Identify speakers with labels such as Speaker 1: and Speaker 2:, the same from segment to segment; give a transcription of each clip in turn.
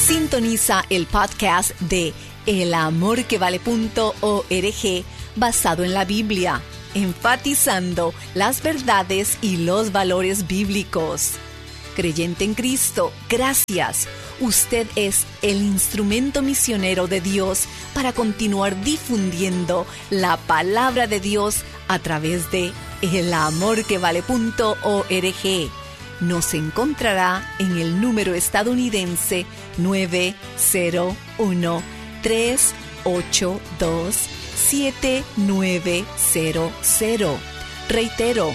Speaker 1: Sintoniza el podcast de elamorquevale.org basado en la Biblia, enfatizando las verdades y los valores bíblicos. Creyente en Cristo, gracias. Usted es el instrumento misionero de Dios para continuar difundiendo la palabra de Dios a través de elamorquevale.org. Nos encontrará en el número estadounidense 901-382-7900. Reitero,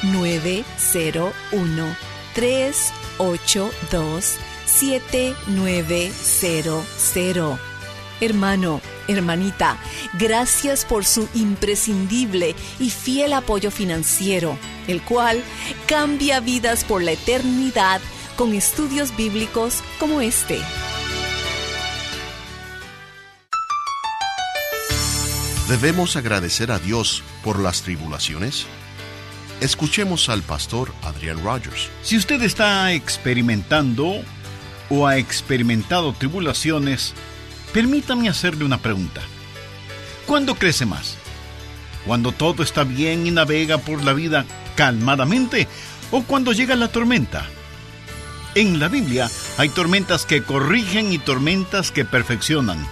Speaker 1: 901-382-7900. Hermano, hermanita, gracias por su imprescindible y fiel apoyo financiero, el cual cambia vidas por la eternidad con estudios bíblicos como este.
Speaker 2: ¿Debemos agradecer a Dios por las tribulaciones? Escuchemos al pastor Adrian Rogers.
Speaker 3: Si usted está experimentando o ha experimentado tribulaciones, permítame hacerle una pregunta. ¿Cuándo crece más? ¿Cuando todo está bien y navega por la vida calmadamente? ¿O cuando llega la tormenta? En la Biblia hay tormentas que corrigen y tormentas que perfeccionan.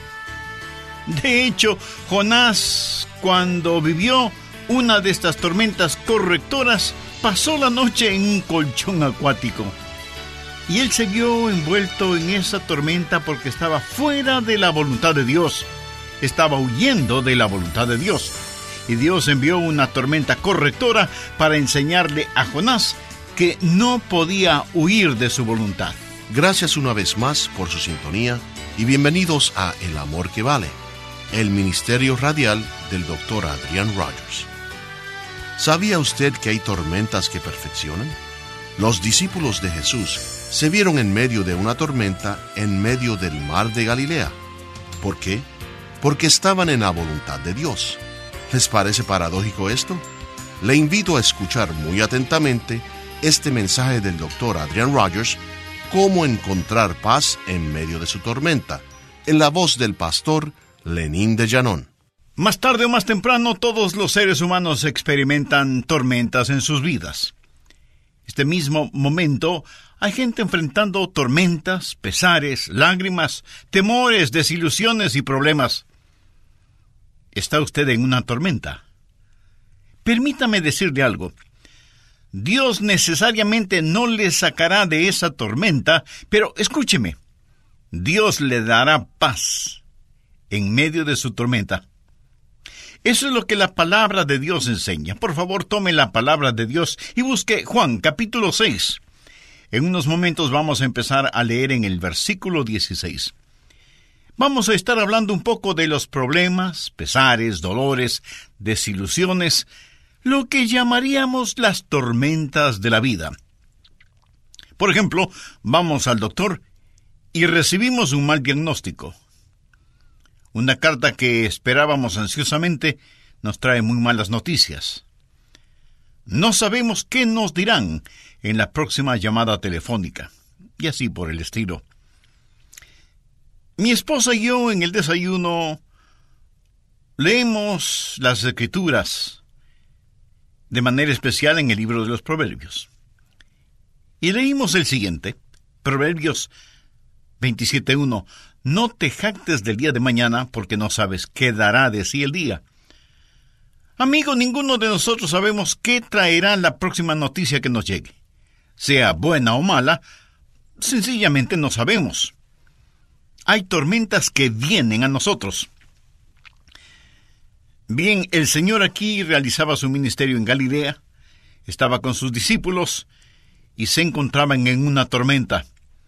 Speaker 3: De hecho, Jonás, cuando vivió una de estas tormentas correctoras, pasó la noche en un colchón acuático. Y él se vio envuelto en esa tormenta porque estaba fuera de la voluntad de Dios. Estaba huyendo de la voluntad de Dios. Y Dios envió una tormenta correctora para enseñarle a Jonás que no podía huir de su voluntad.
Speaker 2: Gracias una vez más por su sintonía y bienvenidos a El Amor que Vale, el ministerio radial del Dr. Adrian Rogers. ¿Sabía usted que hay tormentas que perfeccionan? Los discípulos de Jesús se vieron en medio de una tormenta en medio del mar de Galilea. ¿Por qué? Porque estaban en la voluntad de Dios. ¿Les parece paradójico esto? Le invito a escuchar muy atentamente este mensaje del Dr. Adrian Rogers, Cómo encontrar paz en medio de su tormenta, en la voz del pastor Lenín de Llanón.
Speaker 3: Más tarde o más temprano, todos los seres humanos experimentan tormentas en sus vidas. Este mismo momento, hay gente enfrentando tormentas, pesares, lágrimas, temores, desilusiones y problemas. ¿Está usted en una tormenta? Permítame decirle algo. Dios necesariamente no le sacará de esa tormenta, pero escúcheme, Dios le dará paz en medio de su tormenta. Eso es lo que la palabra de Dios enseña. Por favor, tome la palabra de Dios y busque Juan, capítulo 6. En unos momentos vamos a empezar a leer en el versículo 16. Vamos a estar hablando un poco de los problemas, pesares, dolores, desilusiones, lo que llamaríamos las tormentas de la vida. Por ejemplo, vamos al doctor y recibimos un mal diagnóstico. Una carta que esperábamos ansiosamente nos trae muy malas noticias. No sabemos qué nos dirán en la próxima llamada telefónica, y así por el estilo. Mi esposa y yo en el desayuno leemos las Escrituras, de manera especial en el libro de los Proverbios. Y leímos el siguiente, Proverbios 27:1. No te jactes del día de mañana, porque no sabes qué dará de sí el día. Amigo, ninguno de nosotros sabemos qué traerá la próxima noticia que nos llegue. Sea buena o mala, sencillamente no sabemos. Hay tormentas que vienen a nosotros. Bien, el Señor aquí realizaba su ministerio en Galilea, estaba con sus discípulos y se encontraban en una tormenta.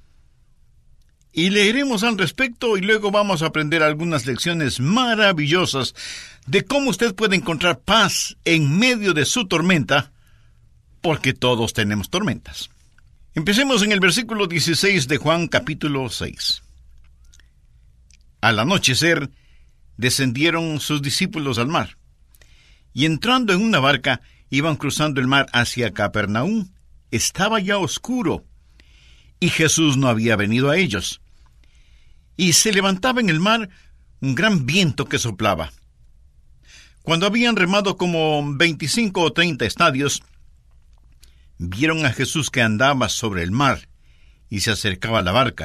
Speaker 3: Y leeremos al respecto y luego vamos a aprender algunas lecciones maravillosas de cómo usted puede encontrar paz en medio de su tormenta, porque todos tenemos tormentas. Empecemos en el versículo 16 de Juan capítulo 6. Al anochecer, descendieron sus discípulos al mar, y entrando en una barca, iban cruzando el mar hacia Capernaum. Estaba ya oscuro, y Jesús no había venido a ellos. y se levantaba en el mar un gran viento que soplaba. Cuando habían remado como 25 o 30 estadios, vieron a Jesús que andaba sobre el mar y se acercaba a la barca.